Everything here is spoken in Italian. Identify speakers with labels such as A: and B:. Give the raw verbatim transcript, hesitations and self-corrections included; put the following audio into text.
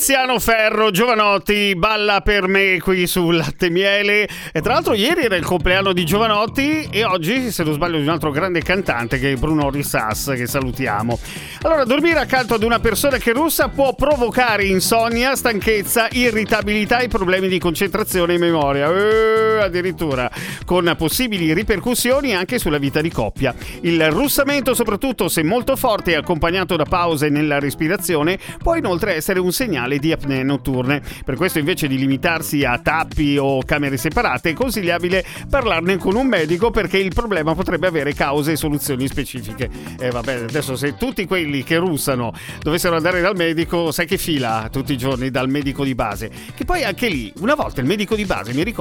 A: Tiziano Ferro, Jovanotti, balla per me qui su Latte e Miele. E tra l'altro ieri era il compleanno di Jovanotti e oggi, se non sbaglio, di un altro grande cantante che è Bruno Risas, che salutiamo. Allora, dormire accanto ad una persona che russa può provocare insonnia, stanchezza, irritabilità e problemi di concentrazione e memoria. Eh, addirittura, con possibili ripercussioni anche sulla vita di coppia. Il russamento, soprattutto se molto forte e accompagnato da pause nella respirazione, può inoltre essere un segnale di apnee notturne. Per questo, invece di limitarsi a tappi o camere separate, è consigliabile parlarne con un medico, perché il problema potrebbe avere cause e soluzioni specifiche. E vabbè, adesso se tutti quelli che russano dovessero andare dal medico, sai che fila tutti i giorni dal medico di base? Che poi anche lì, una volta il medico di base, mi ricordo,